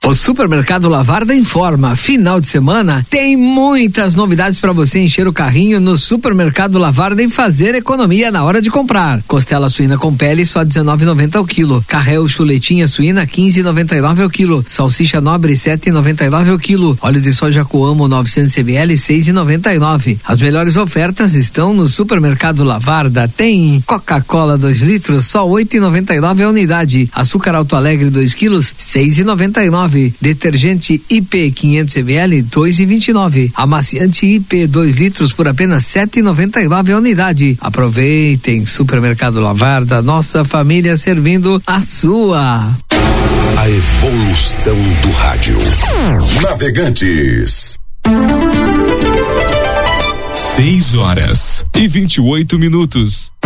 O Supermercado Lavarda informa, final de semana tem muitas novidades para você encher o carrinho no Supermercado Lavarda e fazer economia na hora de comprar. Costela suína com pele só R$19,90 ao quilo. Carré chuletinha suína R$15,99 ao quilo. Salsicha nobre R$7,99 ao quilo. Óleo de soja Coamo 900 ml R$6,99. As melhores ofertas estão no Supermercado Lavarda. Tem Coca-Cola 2 litros só R$8,99 a unidade. Açúcar Alto Alegre 2 quilos R$6,99. Detergente IP 500 ml R$2,29. Amaciante IP 2 litros por apenas R$7,99 a unidade. Aproveitem. Supermercado Lavarda, nossa família servindo a sua. A evolução do rádio. Navegantes. 6 horas e 28 minutos.